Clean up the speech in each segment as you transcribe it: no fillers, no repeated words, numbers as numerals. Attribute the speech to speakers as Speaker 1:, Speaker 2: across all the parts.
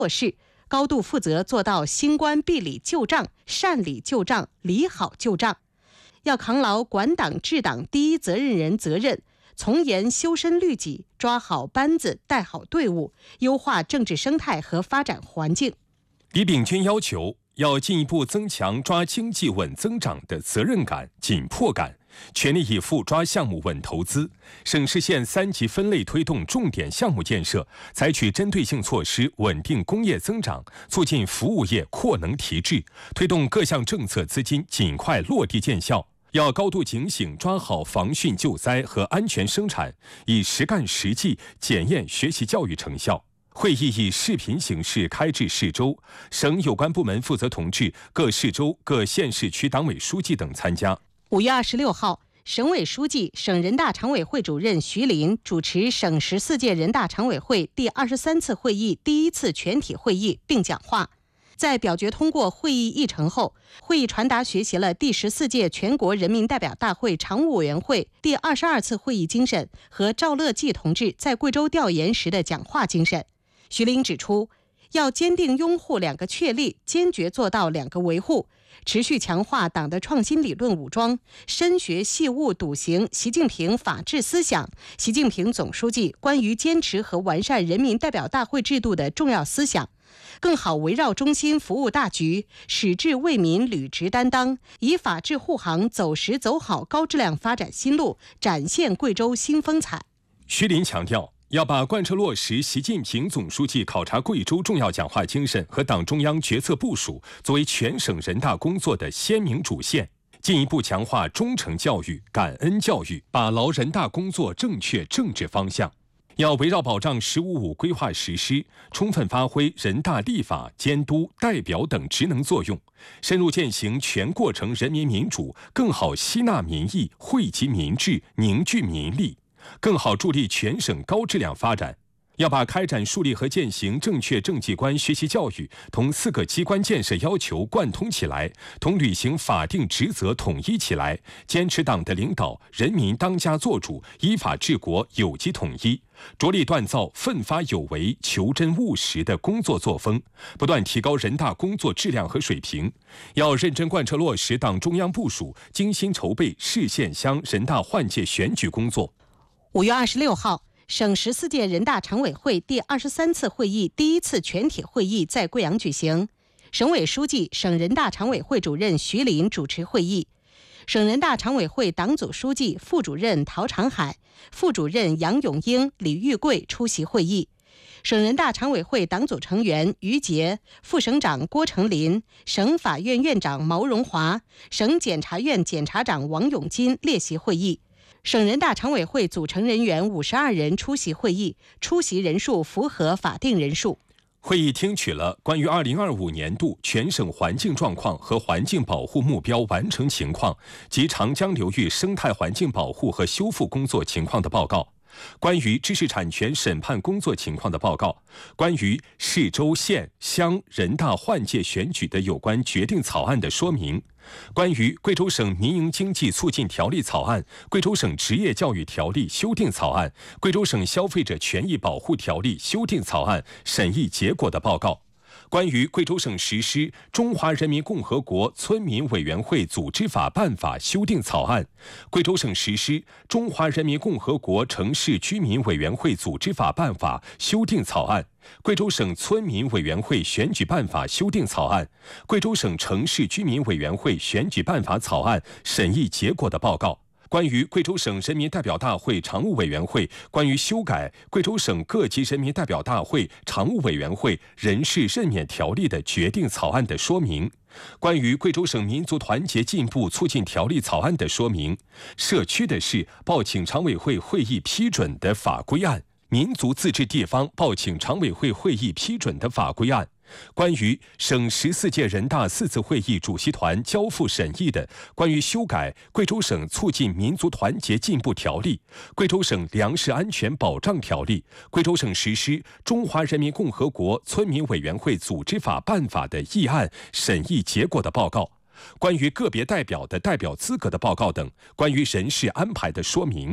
Speaker 1: 措施，高度负责做到新官闭里旧账、善理旧账、理好旧账。要扛牢管党治党第一责任人责任，从严修身律己，抓好班子，带好队伍，优化政治生态和发展环境。
Speaker 2: 李秉钧要求要进一步增强抓经济稳增长的责任感、紧迫感，全力以赴抓项目稳投资，省市县3级分类推动重点项目建设，采取针对性措施稳定工业增长，促进服务业扩能提质，推动各项政策资金尽快落地见效。要高度警醒，抓好防汛救灾和安全生产，以实干实际检验学习教育成效。会议以视频形式开至市州，省有关部门负责同志、各市州、各县市区党委书记等参加。
Speaker 1: 5月26号，省委书记、省人大常委会主任徐林主持省14届人大常委会第23次会议第1次全体会议并讲话。在表决通过会议议程后，会议传达学习了第14届全国人民代表大会常务委员会第22次会议精神和赵乐际同志在贵州调研时的讲话精神。徐林指出，要坚定拥护2个确立，坚决做到2个维护，持续强化党的创新理论武装，深学细悟笃行习近平法治思想、习近平总书记关于坚持和完善人民代表大会制度的重要思想，更好围绕中心服务大局，矢志为民履职担当，以法治护航走实走好高质量发展新路，展现贵州新风采。
Speaker 2: 徐林强调，要把贯彻落实习近平总书记考察贵州重要讲话精神和党中央决策部署作为全省人大工作的鲜明主线，进一步强化忠诚教育、感恩教育，把牢人大工作正确政治方向。要围绕保障“十五五”规划实施，充分发挥人大立法、监督、代表等职能作用，深入践行全过程人民民主，更好吸纳民意、惠及民智、凝聚民力，更好助力全省高质量发展。要把开展树立和践行正确政绩观学习教育同4个机关建设要求贯通起来，同履行法定职责统一起来，坚持党的领导、人民当家作主、依法治国有机统一，着力锻造奋发有为、求真务实的工作作风，不断提高人大工作质量和水平。要认真贯彻落实党中央部署，精心筹备市县乡人大换届选举工作。
Speaker 1: 5月26号，省14届人大常委会第23次会议第1次全体会议在贵阳举行。省委书记、省人大常委会主任徐林主持会议，省人大常委会党组书记、副主任陶长海、副主任杨永英、李玉贵出席会议。省人大常委会党组成员于杰、副省长郭成林、省法院院长毛荣华、省检察院检察长王永金列席会议。省人大常委会组成人员52人出席会议，出席人数符合法定人数。
Speaker 2: 会议听取了关于2025年度全省环境状况和环境保护目标完成情况及长江流域生态环境保护和修复工作情况的报告，关于知识产权审判工作情况的报告，关于市州县乡人大换届选举的有关决定草案的说明，关于贵州省民营经济促进条例草案、贵州省职业教育条例修订草案、贵州省消费者权益保护条例修订草案审议结果的报告，关于贵州省实施《中华人民共和国村民委员会组织法办法》修订草案，贵州省实施《中华人民共和国城市居民委员会组织法办法》修订草案，贵州省村民委员会选举办法修订草案，贵州省城市居民委员会选举办法草案审议结果的报告，关于贵州省人民代表大会常务委员会关于修改贵州省各级人民代表大会常务委员会人事任免条例的决定草案的说明，关于贵州省民族团结进步促进条例草案的说明，社区的事报请常委会会议批准的法规案，民族自治地方报请常委会会议批准的法规案，关于省14届人大4次会议主席团交付审议的关于修改贵州省促进民族团结进步条例、贵州省粮食安全保障条例、贵州省实施《中华人民共和国村民委员会组织法办法》的议案审议结果的报告，关于个别代表的代表资格的报告等关于人事安排的说明。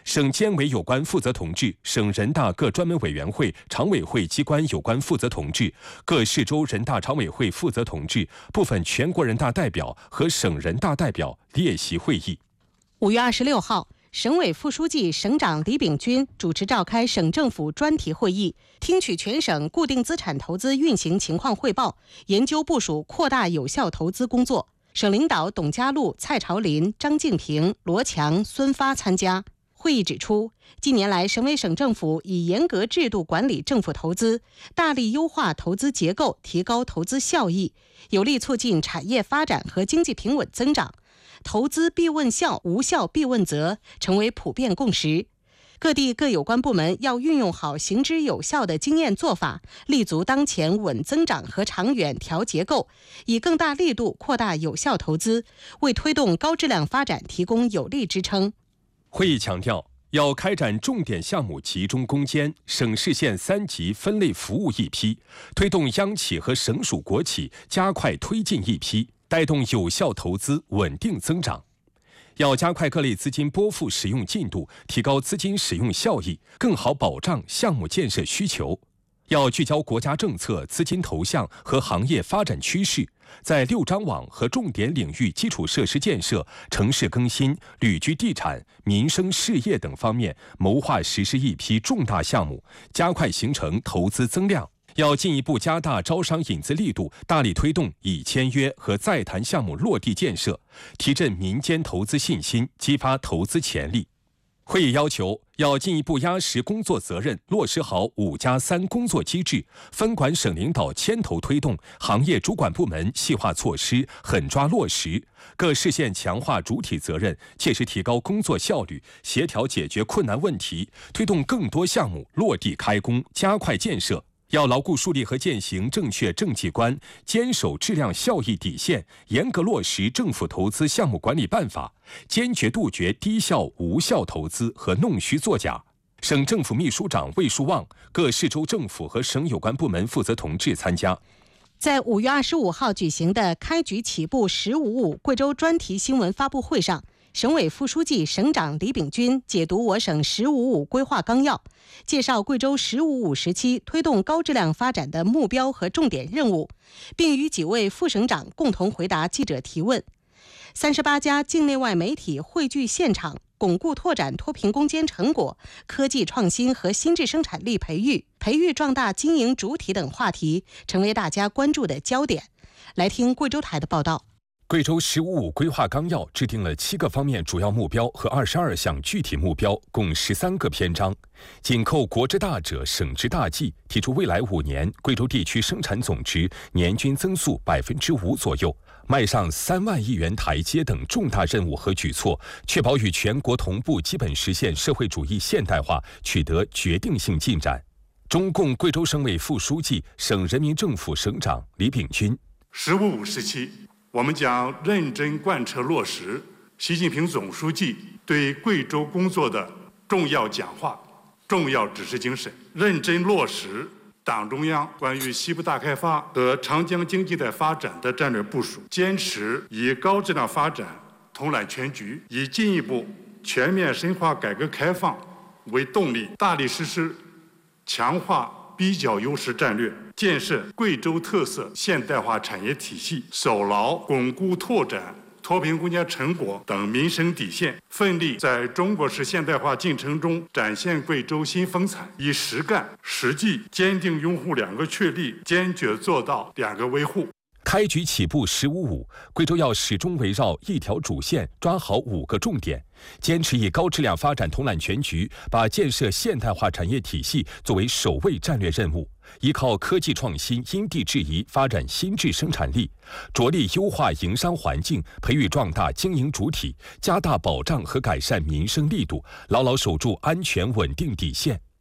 Speaker 2: 省监委有关负责同志、省人大各专门委员会、常委会机关有关负责同志、各市州人大常委会负责同志、部分全国人大代表和省人大代表列席会议。
Speaker 1: 5月26号，省委副书记、省长李秉军主持召开省政府专题会议，听取全省固定资产投资运行情况汇报，研究部署扩大有效投资工作。省领导董家禄、蔡朝林、张敬平、罗强、孙发参加。会议指出，近年来省委省政府以严格制度管理政府投资，大力优化投资结构，提高投资效益，有力促进产业发展和经济平稳增长。投资必问效，无效必问责，成为普遍共识。各地各有关部门要运用好行之有效的经验做法，立足当前稳增长和长远调结构，以更大力度扩大有效投资，为推动高质量发展提供有力支撑。
Speaker 2: 会议强调，要开展重点项目集中攻坚、省市县3级分类服务一批，推动央企和省属国企加快推进一批，带动有效投资稳定增长。要加快各类资金拨付使用进度，提高资金使用效益，更好保障项目建设需求。要聚焦国家政策、资金投向和行业发展趋势，在6张网和重点领域基础设施建设、城市更新、旅居地产、民生事业等方面谋划实施一批重大项目，加快形成投资增量。要进一步加大招商引资力度，大力推动已签约和在谈项目落地建设，提振民间投资信心，激发投资潜力。会议要求，要进一步压实工作责任，落实好5+3工作机制，分管省领导牵头推动，行业主管部门细化措施，狠抓落实，各市县强化主体责任，切实提高工作效率，协调解决困难问题，推动更多项目落地开工，加快建设。要牢固树立和践行正确政绩观，坚守质量效益底线，严格落实政府投资项目管理办法，坚决杜绝低效无效投资和弄虚作假。省政府秘书长魏树旺、各市州政府和省有关部门负责同志参加。
Speaker 1: 在5月25号举行的开局起步“1055”贵州专题新闻发布会上，省委副书记、省长李秉军解读我省“1055”规划纲要，介绍贵州“1055”时期推动高质量发展的目标和重点任务，并与几位副省长共同回答记者提问。38家境内外媒体汇聚现场，巩固拓展脱贫攻坚成果、科技创新和新质生产力培育壮大经营主体等话题，成为大家关注的焦点。来听贵州台的报道。
Speaker 2: 贵州“1055”规划纲要制定了7个方面主要目标和22项具体目标，共13个篇章。紧扣国之大者、省之大计，提出未来5年贵州地区生产总值年均增速5%左右，迈上3万亿元台阶等重大任务和举措，确保与全国同步基本实现社会主义现代化取得决定性进展。中共贵州省委副书记、省人民政府省长李秉军
Speaker 3: ：“1055时期，我们将认真贯彻落实习近平总书记对贵州工作的重要讲话、重要指示精神，认真落实党中央关于西部大开发和长江经济带发展的战略部署，坚持以高质量发展统揽全局，以进一步全面深化改革开放为动力，大力实施强化比较优势战略，建设贵州特色现代化产业体系，守牢巩固拓展脱贫攻坚成果等民生底线，奋力在中国式现代化进程中展现贵州新风采，以实干实际坚定拥护2个确立，坚决做到2个维护。”
Speaker 2: 开局起步“1055”，贵州要始终围绕一条主线，抓好5个重点，坚持以高质量发展统揽全局，把建设现代化产业体系作为首位战略任务，依靠科技创新因地制宜发展新质生产力，着力优化营商环境，培育壮大经营主体，加大保障和改善民生力度，牢牢守住安全稳定底线。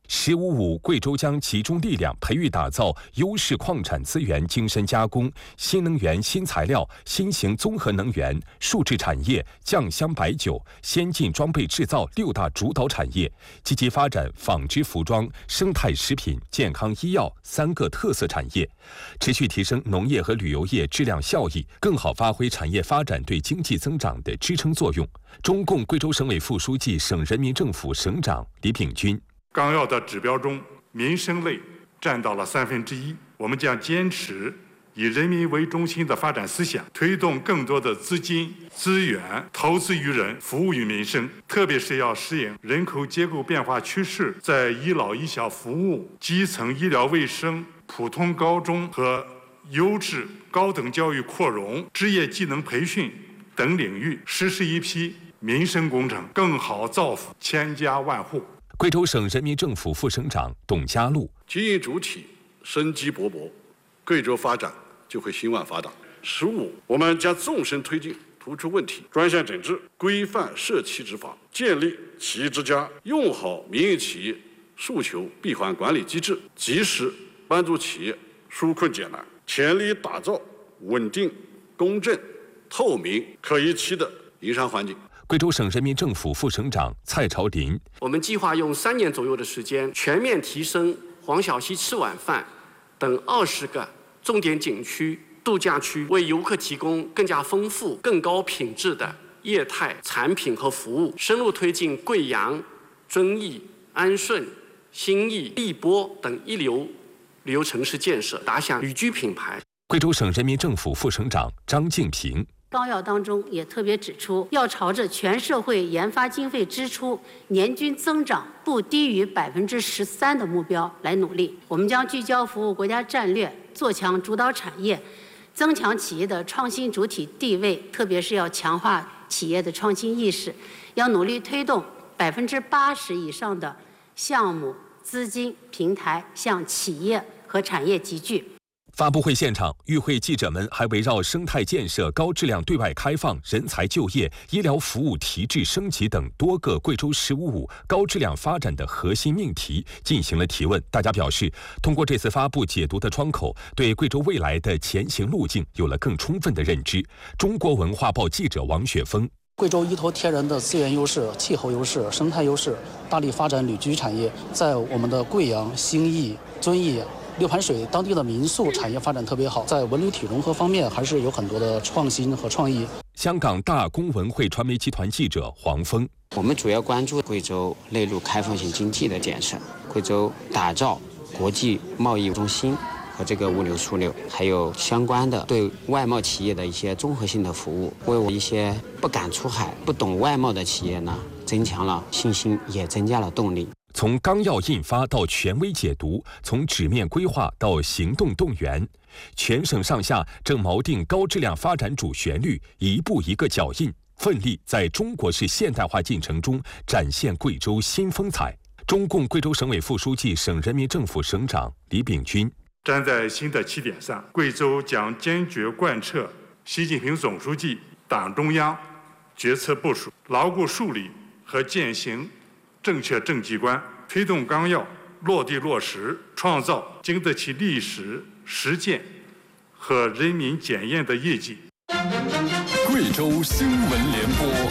Speaker 2: “15+5”贵州将集中力量培育打造优势矿产资源精深加工、新能源新材料、新型综合能源、数字产业、酱香白酒、先进装备制造6大主导产业，积极发展纺织服装、生态食品、健康医药3个特色产业，持续提升农业和旅游业质量效益，更好发挥产业发展对经济增长的支撑作用。中共贵州省委副书记、省人民政府省长李炳军。
Speaker 3: 纲要的指标中，民生类占到了1/3。我们将坚持以人民为中心的发展思想，推动更多的资金、资源投资于人，服务于民生。特别是要适应人口结构变化趋势，在医老医小服务、基层医疗卫生、普通高中和优质高等教育扩容、职业技能培训等领域实施一批民生工程，更好造福千家万户。
Speaker 2: 贵州省人民政府副省长董家禄：
Speaker 4: 经营主体生机勃勃，贵州发展就会兴旺发达。15，我们将纵深推进突出问题，专项整治，规范涉企执法，建立企业之家，用好民营企业诉求闭环管理机制，及时帮助企业纾困解难，全力打造稳定、公正、透明、可预期的营商环境。
Speaker 2: 贵州省人民政府副省长蔡朝林：
Speaker 5: 我们计划用3年左右的时间，全面提升黄小溪吃晚饭等20个重点景区、度假区，为游客提供更加丰富、更高品质的业态产品和服务，深入推进贵阳、遵义、安顺、兴义、荔波等一流旅游城市建设，打响旅居品牌。
Speaker 2: 贵州省人民政府副省长张敬平：
Speaker 6: 纲要当中也特别指出，要朝着全社会研发经费支出年均增长不低于13%的目标来努力。我们将聚焦服务国家战略，做强主导产业，增强企业的创新主体地位，特别是要强化企业的创新意识，要努力推动80%以上的项目、资金、平台向企业和产业集聚。
Speaker 2: 发布会现场，与会记者们还围绕生态建设、高质量对外开放、人才就业、医疗服务提质升级等多个贵州“15+5”高质量发展的核心命题进行了提问。大家表示，通过这次发布解读的窗口，对贵州未来的前行路径有了更充分的认知。中国文化报记者王雪峰：
Speaker 7: 贵州依托天然的资源优势、气候优势、生态优势，大力发展旅居产业，在我们的贵阳、兴义、遵义、六盘水当地的民宿产业发展特别好，在文旅体融合方面还是有很多的创新和创意。
Speaker 2: 香港大公文汇传媒集团记者黄峰：
Speaker 8: 我们主要关注贵州内陆开放型经济的建设，贵州打造国际贸易中心和这个物流枢纽，还有相关的对外贸企业的一些综合性的服务，为我一些不敢出海、不懂外贸的企业呢，增强了信心，也增加了动力。
Speaker 2: 从纲要印发到权威解读，从纸面规划到行动动员，全省上下正锚定高质量发展主旋律，一步一个脚印，奋力在中国式现代化进程中展现贵州新风采。中共贵州省委副书记、省人民政府省长李炳军：
Speaker 3: 站在新的起点上，贵州将坚决贯彻习近平总书记、党中央决策部署，牢固树立和践行正确政绩观，推动纲要落地落实，创造经得起历史实践和人民检验的业绩。
Speaker 9: 贵州新闻联播。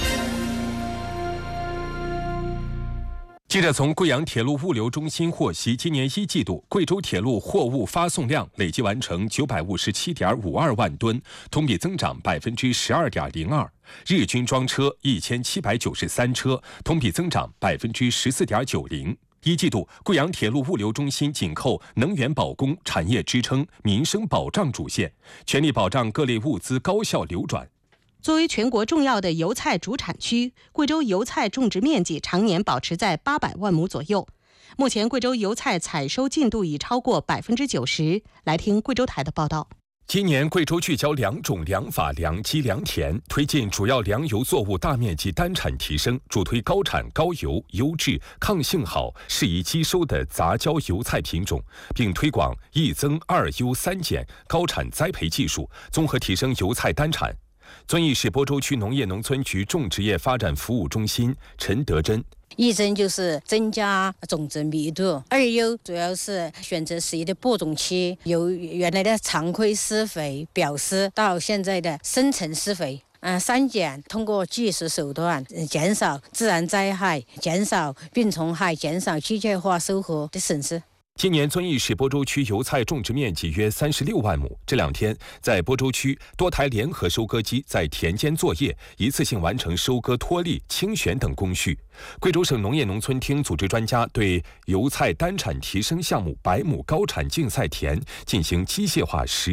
Speaker 2: 记者从贵阳铁路物流中心获悉，今年1季度贵州铁路货物发送量累计完成957.52万吨，同比增长12.02%。日均装车1793车，同比增长14.90%。1季度，贵阳铁路物流中心紧扣能源保供、产业支撑、民生保障主线，全力保障各类物资高效流转。
Speaker 1: 作为全国重要的油菜主产区，贵州油菜种植面积常年保持在800万亩左右。目前，贵州油菜采收进度已超过90%。来听贵州台的报道。
Speaker 2: 今年贵州聚焦2种良法良机良田，推进主要粮油作物大面积单产提升，主推高产高油、优质、抗性好、适宜机收的杂交油菜品种，并推广1增2优3减高产栽培技术，综合提升油菜单产。遵义市播州区农业农村局种植业发展服务中心陈德珍：
Speaker 10: 一增就是增加种子密度，二优主要是选择适宜的播种期，由原来的常规施肥、表施到现在的深层施肥。三减，通过技术手段减少自然灾害，减少病虫害，减少机械化收获的损失。
Speaker 2: 今年遵义市播州区油菜种植面积约36万亩。这2天，在播州区多台联合收割机在田间作业，一次性完成收割、脱粒、清选等工序。贵州省农业农村厅组织专家对油菜单产提升项目100亩高产竞赛田进行机械化实